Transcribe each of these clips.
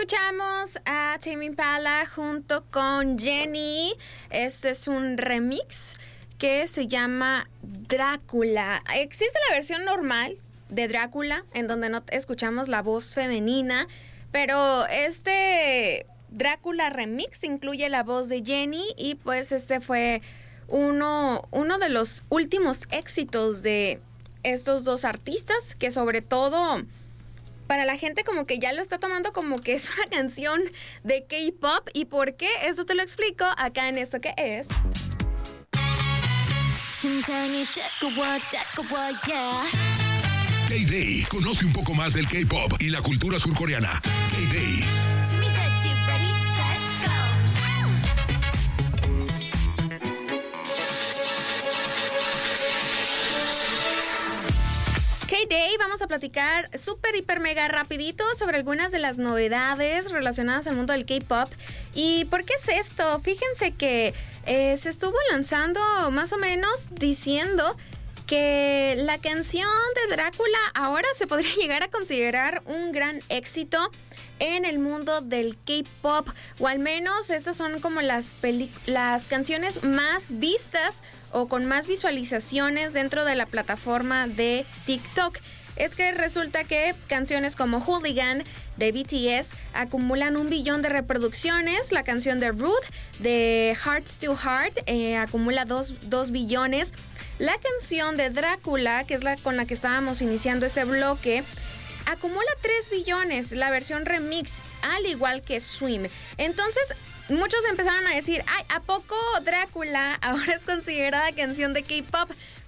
escuchamos a Tame Impala junto con Jenny. Este es un remix que se llama Drácula. Existe la versión normal de Drácula, en donde no escuchamos la voz femenina, pero este Drácula remix incluye la voz de Jenny y pues este fue uno de los últimos éxitos de estos dos artistas, que sobre todo para la gente como que ya lo está tomando como que es una canción de K-pop. ¿Y por qué? Esto te lo explico acá en esto que es K-Day. Conoce un poco más del K-pop y la cultura surcoreana. K-Day. K-Day, vamos a platicar súper, hiper, mega rapidito sobre algunas de las novedades relacionadas al mundo del K-pop. ¿Y por qué es esto? Fíjense que se estuvo lanzando más o menos diciendo que la canción de Drácula ahora se podría llegar a considerar un gran éxito en el mundo del K-pop, o al menos estas son como las canciones más vistas o con más visualizaciones dentro de la plataforma de TikTok. Es que resulta que canciones como Hooligan de BTS acumulan 1 billón de reproducciones. La canción de Rude de Hearts to Heart acumula 2 billones. La canción de Drácula, que es la con la que estábamos iniciando este bloque, acumula 3 billones, la versión remix, al igual que Swim. Entonces, muchos empezaron a decir, ay, ¿a poco Drácula ahora es considerada canción de K-pop?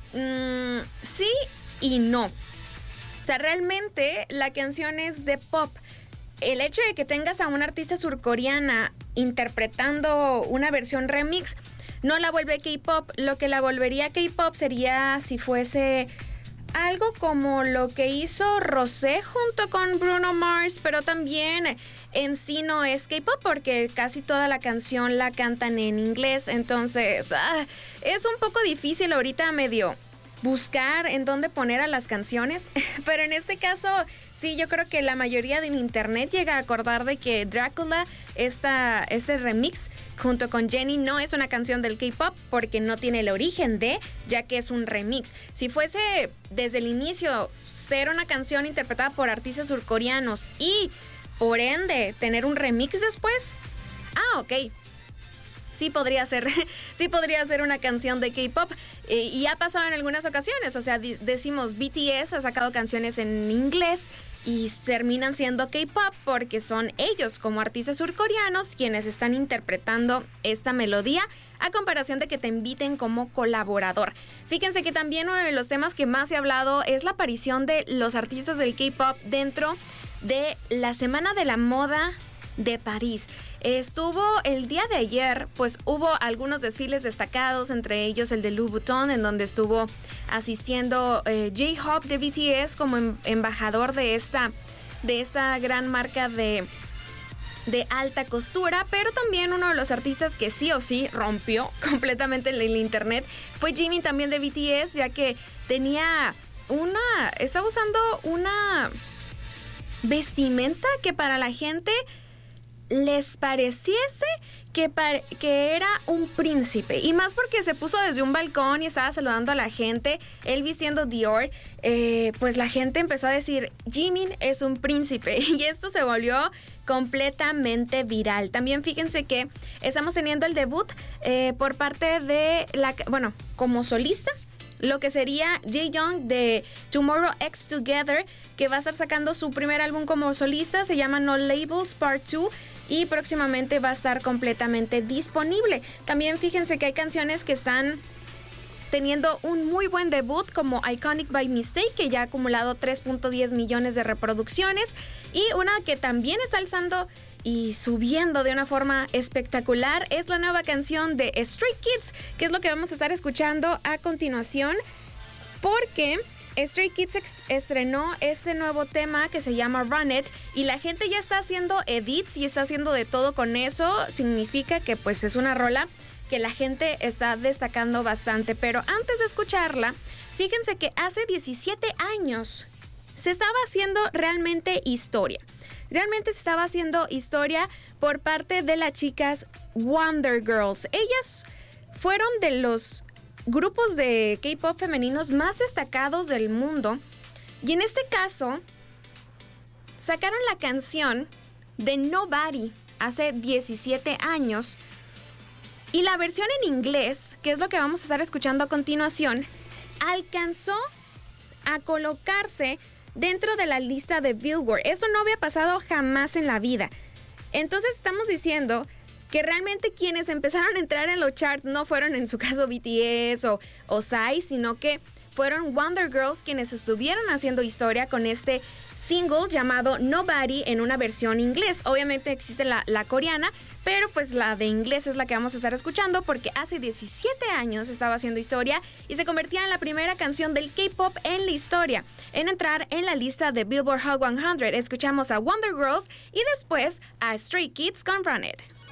Sí y no. O sea, realmente la canción es de pop. El hecho de que tengas a una artista surcoreana interpretando una versión remix no la vuelve K-pop. Lo que la volvería K-pop sería si fuese algo como lo que hizo Rosé junto con Bruno Mars, pero también en sí no es K-pop porque casi toda la canción la cantan en inglés. Entonces es un poco difícil ahorita medio buscar en dónde poner a las canciones, pero en este caso sí, yo creo que la mayoría del internet llega a acordar de que Drácula, este remix junto con Jenny, no es una canción del K-pop porque no tiene el origen de, ya que es un remix. Si fuese desde el inicio ser una canción interpretada por artistas surcoreanos y por ende tener un remix después, ok, sí podría ser una canción de K-pop, y ha pasado en algunas ocasiones. O sea, decimos BTS ha sacado canciones en inglés y terminan siendo K-pop porque son ellos como artistas surcoreanos quienes están interpretando esta melodía, a comparación de que te inviten como colaborador. Fíjense que también uno de los temas que más se ha hablado es la aparición de los artistas del K-pop dentro de la Semana de la Moda de París. Estuvo el día de ayer, pues hubo algunos desfiles destacados, entre ellos el de Louis Vuitton, en donde estuvo asistiendo J-Hope de BTS como embajador de esta gran marca de alta costura. Pero también uno de los artistas que sí o sí rompió completamente el internet fue Jimin, también de BTS, ya que estaba usando una vestimenta que para la gente les pareciese que era un príncipe, y más porque se puso desde un balcón y estaba saludando a la gente, él vistiendo Dior. Pues la gente empezó a decir, Jimin es un príncipe, y esto se volvió completamente viral. También fíjense que estamos teniendo el debut por parte de como solista, lo que sería Jae-young de Tomorrow X Together, que va a estar sacando su primer álbum como solista, se llama No Labels Part 2, y próximamente va a estar completamente disponible. También fíjense que hay canciones que están teniendo un muy buen debut, como Iconic by Mistake, que ya ha acumulado 3.10 millones de reproducciones, y una que también está alzando y subiendo de una forma espectacular es la nueva canción de Stray Kids, que es lo que vamos a estar escuchando a continuación, porque Stray Kids estrenó este nuevo tema que se llama Run It, y la gente ya está haciendo edits y está haciendo de todo con eso. Significa que pues es una rola que la gente está destacando bastante. Pero antes de escucharla, fíjense que hace 17 años se estaba haciendo realmente historia. realmente se estaba haciendo historia por parte de las chicas Wonder Girls. Ellas fueron de los grupos de K-pop femeninos más destacados del mundo. Y en este caso, sacaron la canción de Nobody hace 17 años. Y la versión en inglés, que es lo que vamos a estar escuchando a continuación, alcanzó a colocarse dentro de la lista de Billboard. Eso no había pasado jamás en la vida. Entonces estamos diciendo que realmente quienes empezaron a entrar en los charts no fueron en su caso BTS o PSY, sino que fueron Wonder Girls quienes estuvieron haciendo historia con este single llamado Nobody en una versión inglés. Obviamente existe la coreana, pero pues la de inglés es la que vamos a estar escuchando porque hace 17 años estaba haciendo historia y se convertía en la primera canción del K-pop en la historia en entrar en la lista de Billboard Hot 100. Escuchamos a Wonder Girls y después a Stray Kids con Run It.